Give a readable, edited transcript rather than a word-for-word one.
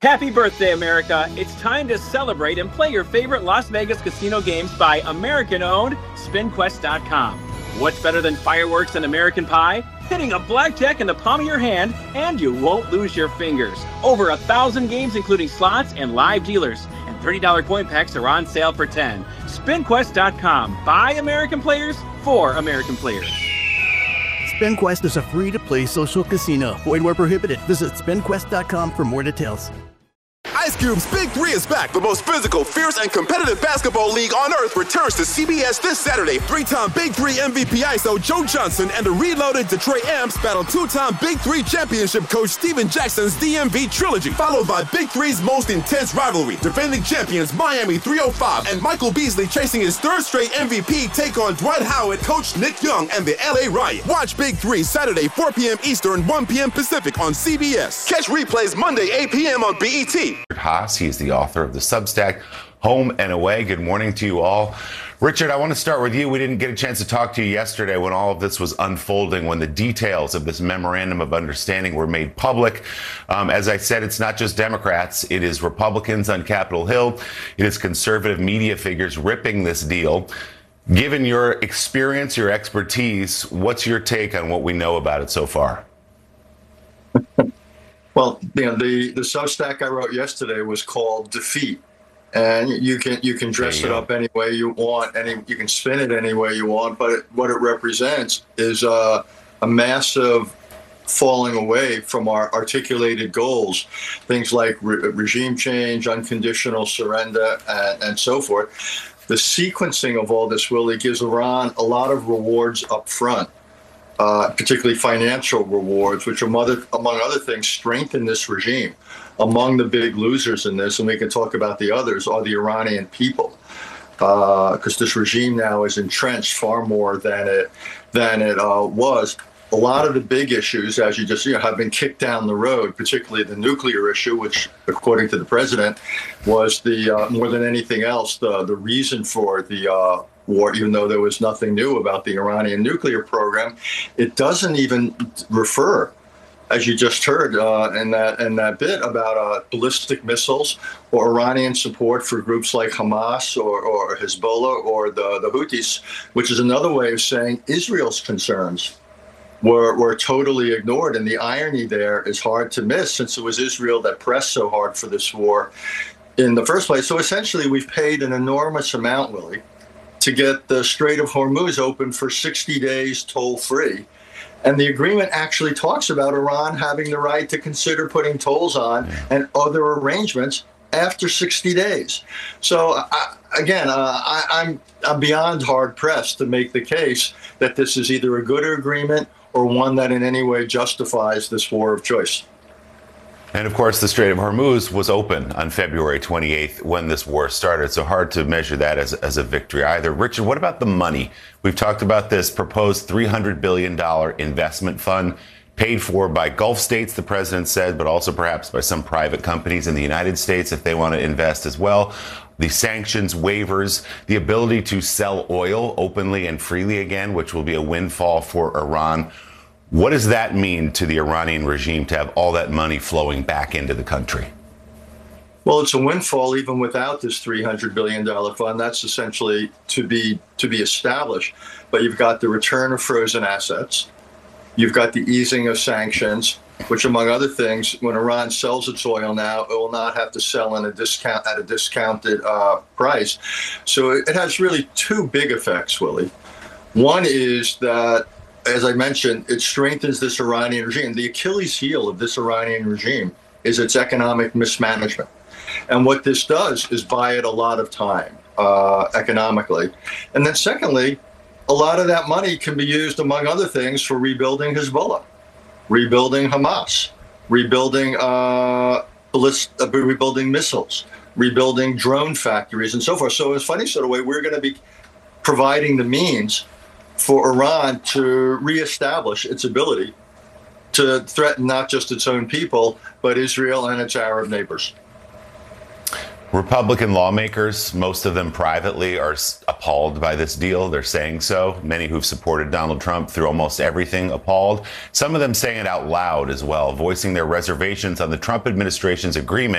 Happy birthday, America. It's time to celebrate and play your favorite Las Vegas casino games by American-owned SpinQuest.com. What's better than fireworks and American pie? Hitting a blackjack in the palm of your hand, and you won't lose your fingers. Over 1,000 games, including slots and live dealers. And $30 coin packs are on sale for 10. SpinQuest.com. By American players, for American players. SpinQuest is a free-to-play social casino. Void where prohibited. Visit SpinQuest.com for more details. Ice Cube's Big 3 is back. The most physical, fierce, and competitive basketball league on earth returns to CBS this Saturday. 3-time Big 3 MVP ISO Joe Johnson and the reloaded Detroit Amps battle 2-time Big 3 championship coach Steven Jackson's DMV trilogy, followed by Big 3's most intense rivalry. Defending champions Miami 305 and Michael Beasley chasing his third straight MVP take on Dwight Howard, coach Nick Young, and the LA Riot. Watch Big 3 Saturday 4 p.m. Eastern, 1 p.m. Pacific on CBS. Catch replays Monday 8 p.m. on BET. Haas. He is the author of the Substack Home and Away. Good morning to you all. Richard, I want to start with you. We didn't get a chance to talk to you yesterday when all of this was unfolding, when the details of this memorandum of understanding were made public. As I said, it's not just Democrats. It is Republicans on Capitol Hill. It is conservative media figures ripping this deal. Given your experience, your expertise, what's your take on what we know about it so far? Well, the Substack I wrote yesterday was called Defeat, and you can dress it up any way you want, and you can spin it any way you want. But what it represents is a massive falling away from our articulated goals, things like regime change, unconditional surrender, and so forth. The sequencing of all this, Willie, gives Iran a lot of rewards up front. Particularly financial rewards, which among other things strengthen this regime. Among the big losers in this, and we can talk about the others, are the Iranian people, because this regime now is entrenched far more than it was. A lot of the big issues, as you just have been kicked down the road, particularly the nuclear issue, which, according to the president, was the more than anything else the reason for the war, even though there was nothing new about the Iranian nuclear program. It doesn't even refer, as you just heard in that bit, about ballistic missiles or Iranian support for groups like Hamas or Hezbollah or the Houthis, which is another way of saying Israel's concerns were totally ignored. And the irony there is hard to miss, since it was Israel that pressed so hard for this war in the first place. So essentially, we've paid an enormous amount, Willie, to get the Strait of Hormuz open for 60 days toll-free. And the agreement actually talks about Iran having the right to consider putting tolls on and other arrangements after 60 days. So, I'm beyond hard-pressed to make the case that this is either a good agreement or one that in any way justifies this war of choice. And of course, the Strait of Hormuz was open on February 28th when this war started. So hard to measure that as a victory either. Richard, what about the money? We've talked about this proposed $300 billion investment fund paid for by Gulf states, the president said, but also perhaps by some private companies in the United States if they want to invest as well. The sanctions waivers, the ability to sell oil openly and freely again, which will be a windfall for Iran. What does that mean to the Iranian regime to have all that money flowing back into the country? Well, it's a windfall even without this $300 billion fund. That's essentially to be established. But you've got the return of frozen assets. You've got the easing of sanctions, which, among other things, when Iran sells its oil now, it will not have to sell at a discounted price. So it has really two big effects, Willie. One is that, as I mentioned, it strengthens this Iranian regime. The Achilles heel of this Iranian regime is its economic mismanagement. And what this does is buy it a lot of time economically. And then secondly, a lot of that money can be used, among other things, for rebuilding Hezbollah, rebuilding Hamas, rebuilding missiles, rebuilding drone factories, and so forth. So in a funny sort of way, we're going to be providing the means for Iran to reestablish its ability to threaten not just its own people, but Israel and its Arab neighbors. Republican lawmakers, most of them privately, are appalled by this deal. They're saying so. Many who've supported Donald Trump through almost everything appalled. Some of them saying it out loud as well, voicing their reservations on the Trump administration's agreement